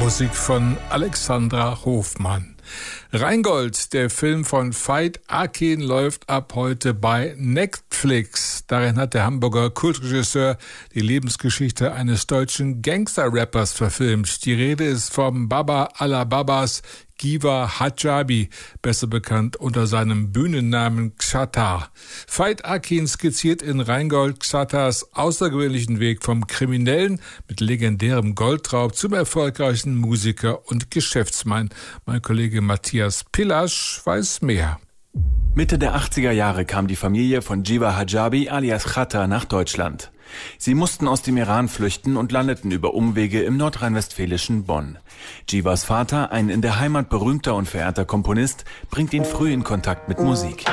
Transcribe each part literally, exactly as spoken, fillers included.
Musik von Alexandra Hofmann. Rheingold, der Film von Veit Akin, läuft ab heute bei Netflix. Darin hat der Hamburger Kultregisseur die Lebensgeschichte eines deutschen Gangster-Rappers verfilmt. Die Rede ist vom Baba aller Babas, Giwa Hadjabi, besser bekannt unter seinem Bühnennamen Xatar. Veit Akin skizziert in Rheingold Xatars außergewöhnlichen Weg vom Kriminellen mit legendärem Goldraub zum erfolgreichen Musiker und Geschäftsmann. Mein Kollege Matthias Pillasch weiß mehr. Mitte der achtziger Jahre kam die Familie von Giwa Hadjabi alias Xatar nach Deutschland. Sie mussten aus dem Iran flüchten und landeten über Umwege im nordrhein-westfälischen Bonn. Giwas Vater, ein in der Heimat berühmter und verehrter Komponist, bringt ihn früh in Kontakt mit Musik.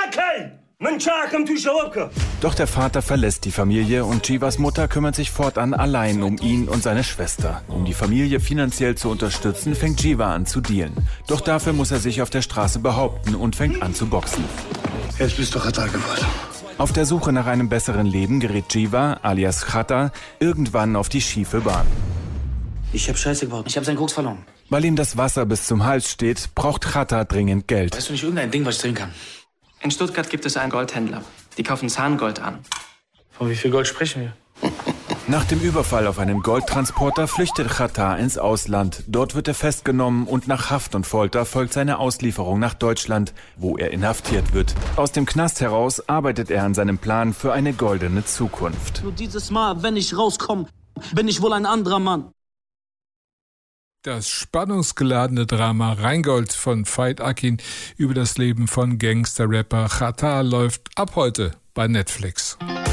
Doch der Vater verlässt die Familie und Giwas Mutter kümmert sich fortan allein um ihn und seine Schwester. Um die Familie finanziell zu unterstützen, fängt Giwa an zu dealen. Doch dafür muss er sich auf der Straße behaupten und fängt an zu boxen. Jetzt bist du Xatar geworden. Auf der Suche nach einem besseren Leben gerät Giwa, alias Xatar, irgendwann auf die schiefe Bahn. Ich hab Scheiße gebaut. Ich hab seinen Koks verloren. Weil ihm das Wasser bis zum Hals steht, braucht Xatar dringend Geld. Weißt du nicht irgendein Ding, was ich drehen kann? In Stuttgart gibt es einen Goldhändler. Die kaufen Zahngold an. Von wie viel Gold sprechen wir? Nach dem Überfall auf einem Goldtransporter flüchtet Xatar ins Ausland. Dort wird er festgenommen und nach Haft und Folter folgt seine Auslieferung nach Deutschland, wo er inhaftiert wird. Aus dem Knast heraus arbeitet er an seinem Plan für eine goldene Zukunft. Nur dieses Mal, wenn ich rauskomme, bin ich wohl ein anderer Mann. Das spannungsgeladene Drama Rheingold von Veit Akin über das Leben von Gangster-Rapper Xatar läuft ab heute bei Netflix.